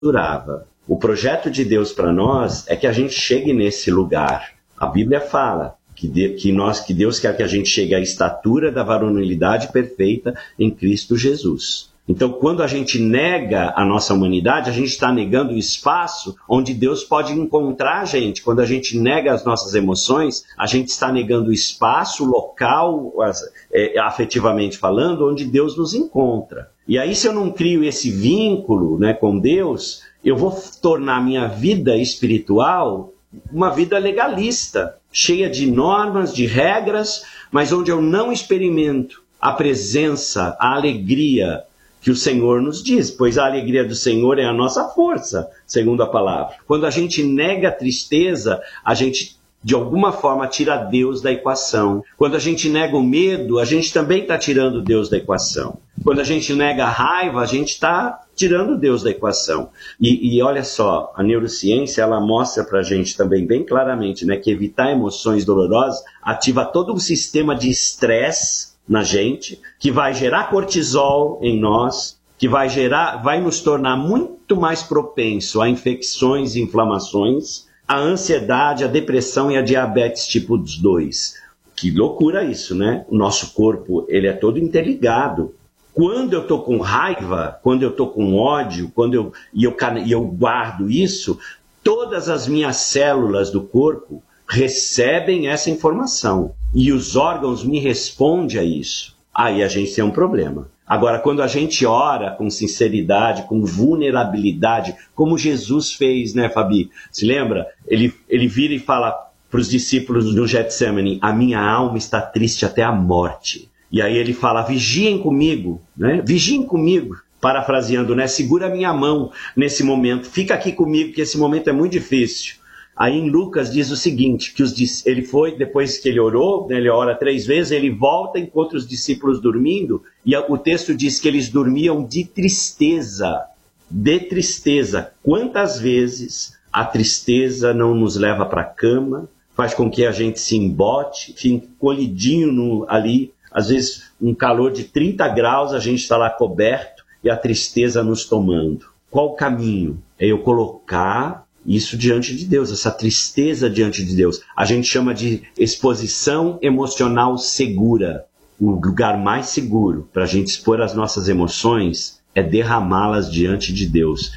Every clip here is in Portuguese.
durava. O projeto de Deus para nós é que a gente chegue nesse lugar. A Bíblia fala que Deus quer que a gente chegue à estatura da varonilidade perfeita em Cristo Jesus. Então, quando a gente nega a nossa humanidade, a gente está negando o espaço onde Deus pode encontrar a gente. Quando a gente nega as nossas emoções, a gente está negando o espaço, o local, afetivamente falando, onde Deus nos encontra. E aí, se eu não crio esse vínculo, né, com Deus, eu vou tornar a minha vida espiritual uma vida legalista, cheia de normas, de regras, mas onde eu não experimento a presença, a alegria que o Senhor nos diz, pois a alegria do Senhor é a nossa força, segundo a palavra. Quando a gente nega a tristeza, a gente, de alguma forma, tira Deus da equação. Quando a gente nega o medo, a gente também está tirando Deus da equação. Quando a gente nega a raiva, a gente está tirando Deus da equação. E olha só, a neurociência, ela mostra para a gente também bem claramente, né, que evitar emoções dolorosas ativa todo um sistema de estresse na gente, que vai gerar cortisol em nós, que vai nos tornar muito mais propenso a infecções e inflamações, a ansiedade, a depressão e a diabetes tipo 2. Que loucura isso, né? O nosso corpo, ele é todo interligado. Quando eu estou com raiva, quando eu estou com ódio, e eu guardo isso, todas as minhas células do corpo recebem essa informação. E os órgãos me respondem a isso. Aí a gente tem um problema. Agora, quando a gente ora com sinceridade, com vulnerabilidade, como Jesus fez, né, Fabi? Se lembra? Ele vira e fala para os discípulos no Getsemane: a minha alma está triste até a morte. E aí ele fala: vigiem comigo, né? Vigiem comigo. Parafraseando, né? Segura a minha mão nesse momento. Fica aqui comigo, que esse momento é muito difícil. Aí em Lucas diz o seguinte, que ele foi, depois que ele orou, né, ele ora 3 vezes, ele volta, encontra os discípulos dormindo, e o texto diz que eles dormiam de tristeza. De tristeza. Quantas vezes a tristeza não nos leva para a cama, faz com que a gente se embote, fique colidinho ali, às vezes um calor de 30 graus, a gente está lá coberto, e a tristeza nos tomando. Qual o caminho? É eu colocar isso diante de Deus, essa tristeza diante de Deus. A gente chama de exposição emocional segura. O lugar mais seguro para a gente expor as nossas emoções é derramá-las diante de Deus.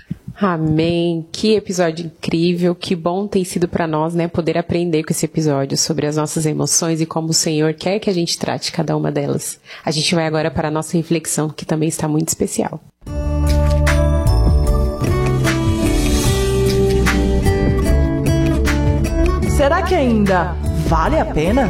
Amém. Que episódio incrível, que bom tem sido para nós, né, poder aprender com esse episódio sobre as nossas emoções e como o Senhor quer que a gente trate cada uma delas. A gente vai agora para a nossa reflexão, que também está muito especial. Será que ainda vale a pena?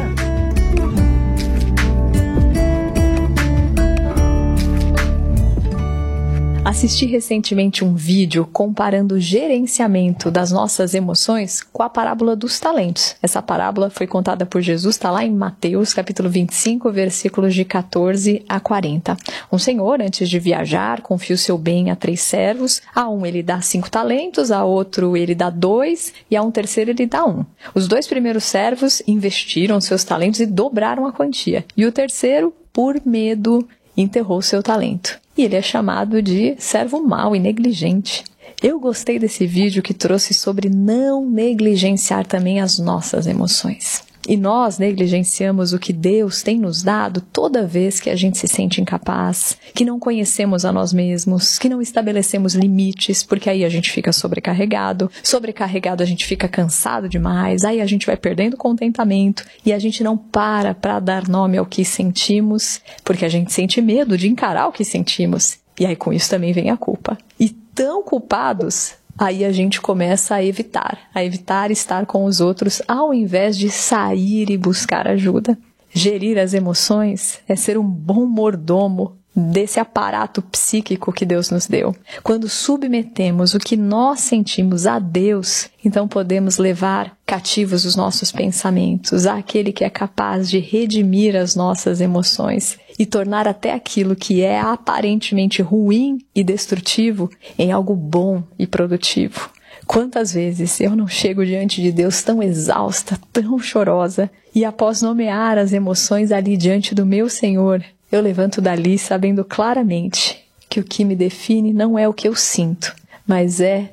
Assisti recentemente um vídeo comparando o gerenciamento das nossas emoções com a parábola dos talentos. Essa parábola foi contada por Jesus, está lá em Mateus, capítulo 25, versículos de 14 a 40. Um senhor, antes de viajar, confia o seu bem a 3 servos. A um ele dá 5 talentos, a outro ele dá 2 e a um terceiro ele dá 1. Os 2 primeiros servos investiram seus talentos e dobraram a quantia. E o terceiro, por medo, enterrou seu talento. E ele é chamado de servo mau e negligente. Eu gostei desse vídeo que trouxe sobre não negligenciar também as nossas emoções. E nós negligenciamos o que Deus tem nos dado toda vez que a gente se sente incapaz, que não conhecemos a nós mesmos, que não estabelecemos limites, porque aí a gente fica sobrecarregado. Sobrecarregado a gente fica cansado demais, aí a gente vai perdendo contentamento e a gente não para dar nome ao que sentimos, porque a gente sente medo de encarar o que sentimos. E aí com isso também vem a culpa. E tão culpados, aí a gente começa a evitar estar com os outros ao invés de sair e buscar ajuda. Gerir as emoções é ser um bom mordomo desse aparato psíquico que Deus nos deu. Quando submetemos o que nós sentimos a Deus, então podemos levar cativos os nossos pensamentos àquele que é capaz de redimir as nossas emoções e tornar até aquilo que é aparentemente ruim e destrutivo em algo bom e produtivo. Quantas vezes eu não chego diante de Deus tão exausta, tão chorosa, e após nomear as emoções ali diante do meu Senhor, eu levanto dali sabendo claramente que o que me define não é o que eu sinto, mas é